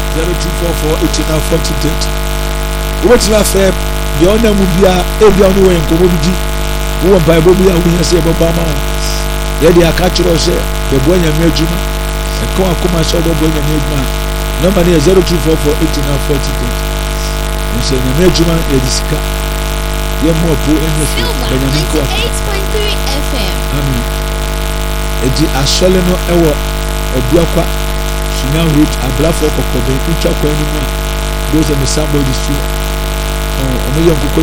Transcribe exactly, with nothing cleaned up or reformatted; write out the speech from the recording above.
zero two four four eight nine four two three zero. What you have said, the owner will be a every way in Komobi. Who are by Bobby, who has said Obama. Yet they are catching us, the boy and Majuma, and come and come and show the boy and Majuma. Number is zero two four four eight nine four two three zero. And say the Majuma is Ska. You are more poor in the field than you know. eight point three F M. I mean, Edi Asholeno Ewa, a Buakwa, Shina Root, a Black Folk of Kobe, Ucha Kwenima, those are the Sambo district. Oh,